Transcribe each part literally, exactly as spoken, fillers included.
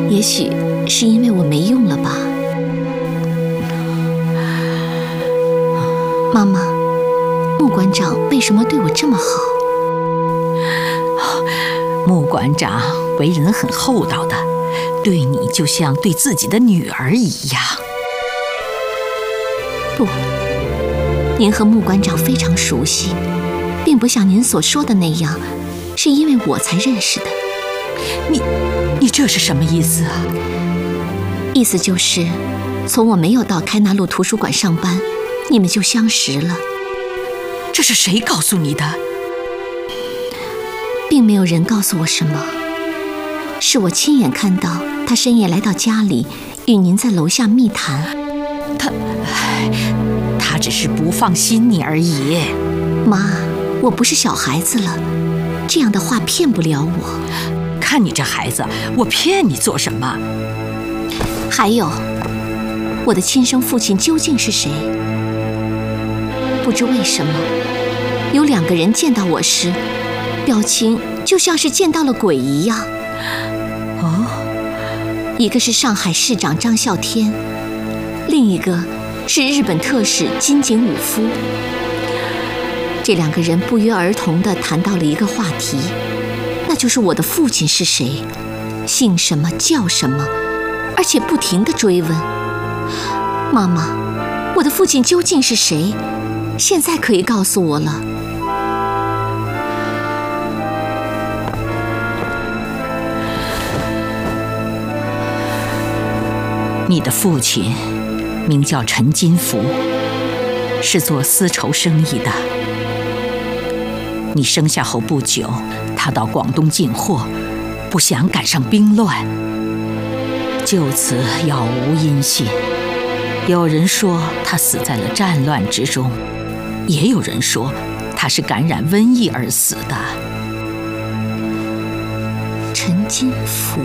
也许是因为我没用了吧。妈妈，穆馆长为什么对我这么好？ 穆馆长为人很厚道的，对你就像对自己的女儿一样。 不，您和穆馆长非常熟悉，并不像您所说的那样，是因为我才认识的。 你，你这是什么意思啊？ 意思就是，从我没有到开纳路图书馆上班，你们就相识了。 这是谁告诉你的？ 并没有人告诉我什么，是我亲眼看到他深夜来到家里，与您在楼下密谈。 他，他只是不放心你而已。 妈，我不是小孩子了，这样的话骗不了我。 看你这孩子，我骗你做什么？ 还有，我的亲生父亲究竟是谁？不知为什么，有两个人见到我时，表情就像是见到了鬼一样。 哦， 一个是上海市长张啸天，另一个是日本特使金井武夫。这两个人不约而同地谈到了一个话题，那就是我的父亲是谁，姓什么叫什么，而且不停地追问：妈妈，我的父亲究竟是谁？现在可以告诉我了。 你的父亲名叫陈金福，是做丝绸生意的。你生下后不久，他到广东进货，不想赶上兵乱，就此杳无音信。有人说他死在了战乱之中，也有人说他是感染瘟疫而死的。 陈金福，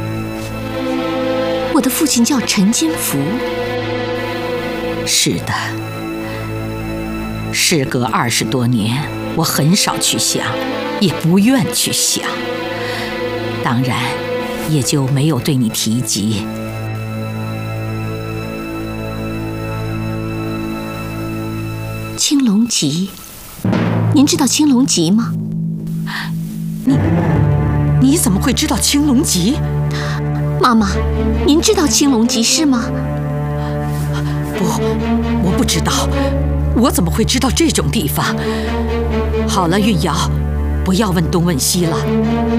我的父亲叫陈金福。 是的，事隔二十多年，我很少去想，也不愿去想，当然也就没有对你提及。 青龙集，您知道青龙集吗？ 你你怎么会知道青龙集？ 妈妈，您知道青龙集是吗？ 不，我不知道，我怎么会知道这种地方？好了，运瑶，不要问东问西了，